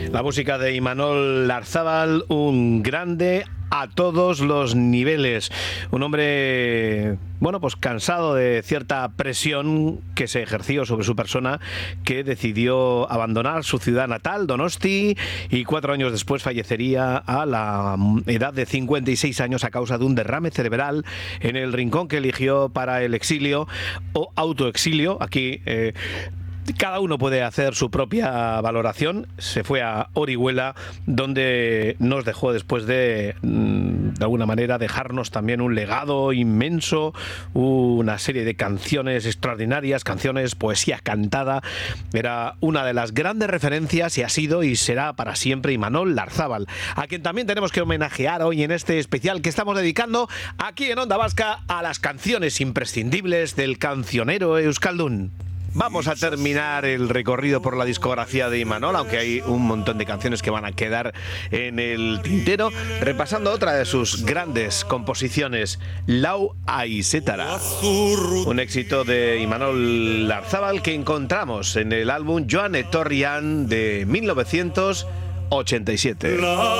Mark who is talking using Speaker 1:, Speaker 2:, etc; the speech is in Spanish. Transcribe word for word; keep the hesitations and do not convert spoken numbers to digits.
Speaker 1: La música de Imanol Larzábal, un grande a todos los niveles. Un hombre, bueno, pues cansado de cierta presión que se ejerció sobre su persona, que decidió abandonar su ciudad natal, Donosti, y cuatro años después fallecería a la edad de cincuenta y seis años a causa de un derrame cerebral en el rincón que eligió para el exilio o autoexilio. Aquí eh, cada uno puede hacer su propia valoración. Se fue a Orihuela, donde nos dejó después de, de alguna manera, dejarnos también un legado inmenso, una serie de canciones extraordinarias, canciones, poesía cantada. Era una de las grandes referencias y ha sido y será para siempre Imanol Larzábal, a quien también tenemos que homenajear hoy en este especial que estamos dedicando aquí en Onda Vasca a las canciones imprescindibles del cancionero euskaldun. Vamos a terminar el recorrido por la discografía de Imanol, aunque hay un montón de canciones que van a quedar en el tintero, repasando otra de sus grandes composiciones, Lau Aizetara, un éxito de Imanol Larzábal que encontramos en el álbum Joan Etorrian de mil novecientos ochenta y siete.